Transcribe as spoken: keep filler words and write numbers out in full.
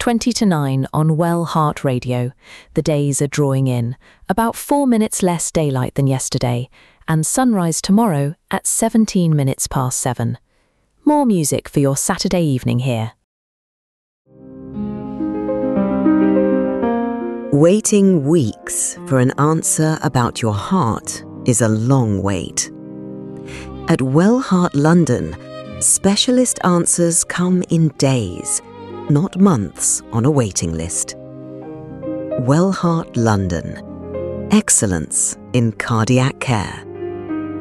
twenty to nine on Well Heart Radio. The days are drawing in, about four minutes less daylight than yesterday, and sunrise tomorrow at seventeen minutes past seven. More music for your Saturday evening here. Waiting weeks for an answer about your heart is a long wait. At Well Heart London, specialist answers come in days, not months on a waiting list. Well Heart London. Excellence in cardiac care.